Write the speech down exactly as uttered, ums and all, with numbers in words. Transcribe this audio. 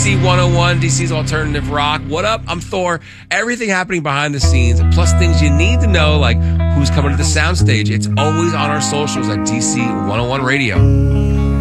C one oh one, D C's Alternative Rock. What up? I'm Thor. Everything happening behind the scenes, plus things you need to know, like who's coming to the soundstage. It's always on our socials at D C one oh one Radio.